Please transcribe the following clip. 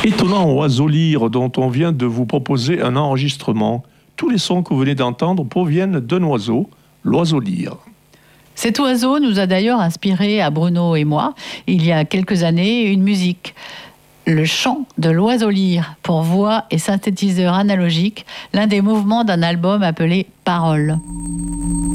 Étonnant oiseau lyre dont on vient de vous proposer un enregistrement. Tous les sons que vous venez d'entendre proviennent d'un oiseau, l'oiseau lyre. Cet oiseau nous a d'ailleurs inspiré à Bruno et moi, il y a quelques années, une musique. Le chant de l'oiseau lyre pour voix et synthétiseur analogique, l'un des mouvements d'un album appelé Paroles.